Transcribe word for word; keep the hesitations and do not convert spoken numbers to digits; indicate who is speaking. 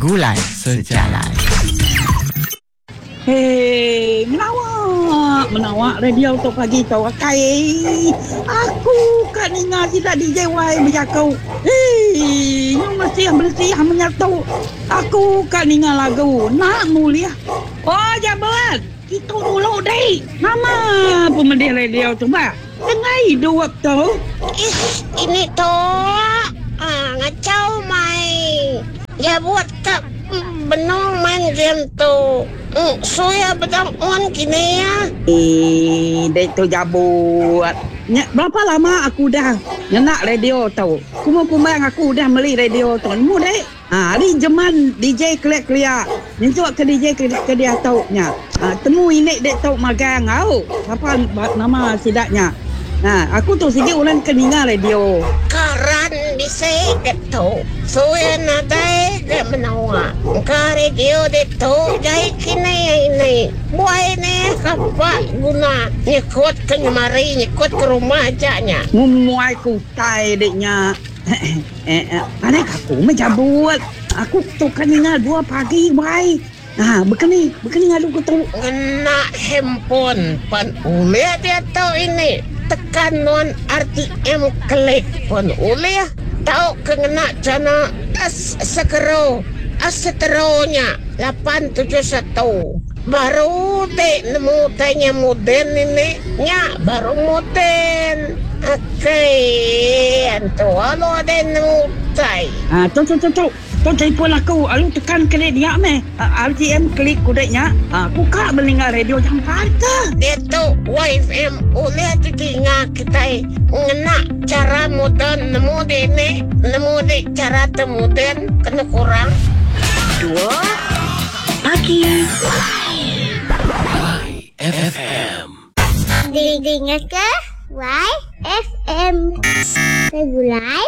Speaker 1: Pergulan Sejalan.
Speaker 2: Hei, menawak, menawak radio tu pagi tu akai. Aku kan ingat tidak D J Y bercakap. Hei, yang mesti bersih menyatu. Aku kan ingat lagu Nak Mulia. Oh, jabat. Kita dulu deh. Nama pemedih radio tu bah. Tengah hidup tu.
Speaker 3: Ih, ini tu. Ah, ngacau mai. Ya buat tak benong main game tu. Mm, Soya bedang on kini ya.
Speaker 2: Eh, dek tu jabut. Nya, berapa lama aku dah nak radio tu. Kumang-kumang aku dah beli radio tu. Mu dek. Ha, ni zaman D J kelak-kelak. Nyentuk ke D J ke ke dia tau nya. Ha, temu ini dek tau magang au. Apa nama sidaknya? Ha, aku tu sikit ulan keninga radio.
Speaker 3: Karan bisa gitu. Soya nadai ke menawa. Ka radio itu jai kini ini. Buai ni kapak guna nyekut ke nyemari, nyekut ke rumah ajanya.
Speaker 2: Mumuai ku tai deknya. eh, eh, ada aku menjabut. Aku tu keninga dua pagi bai. Ah, begini, begini ngadu ku tu.
Speaker 3: Kena handphone pan ulia dia tahu ini. Tekan non R T M klik pun ulia tahu kena cana as sekero as seteronya lapan tujuh satu baru dek nemu tanya modern ini nya baru modern oke antu alo ada nemu tai
Speaker 2: Ah, tu tu tu tu. Tu telefon aku, alu tekan klik dia meh. R T M klik kudeknya. Ah, aku kak mendengar radio jam harta.
Speaker 3: dia tu Y F M ulia tiga kita ngena cara modern nemu dek ni nemu dek cara temudern kena kurang
Speaker 4: Dua pagi.
Speaker 1: Y F M.
Speaker 5: Dengar ke? Y F M. Pergulan